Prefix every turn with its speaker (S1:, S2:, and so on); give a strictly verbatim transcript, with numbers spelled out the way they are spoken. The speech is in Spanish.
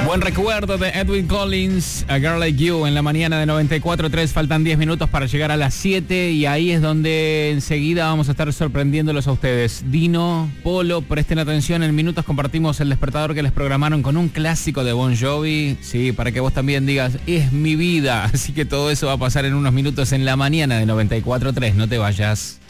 S1: Buen recuerdo de Edwin Collins, A Girl Like You, en la mañana de noventa y cuatro punto tres. Faltan diez minutos para llegar a las siete y ahí es donde enseguida vamos a estar sorprendiéndolos a ustedes. Dino, Polo, presten atención, en minutos compartimos el despertador que les programaron con un clásico de Bon Jovi. Sí, para que vos también digas, es mi vida. Así que todo eso va a pasar en unos minutos en la mañana de noventa y cuatro punto tres. No te vayas.